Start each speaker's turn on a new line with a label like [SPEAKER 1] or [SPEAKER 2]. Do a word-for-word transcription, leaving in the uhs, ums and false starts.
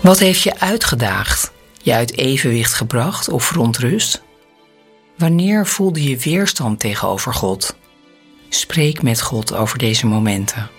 [SPEAKER 1] Wat heeft je uitgedaagd, je uit evenwicht gebracht of verontrust? Wanneer voelde je weerstand tegenover God? Spreek met God over deze momenten.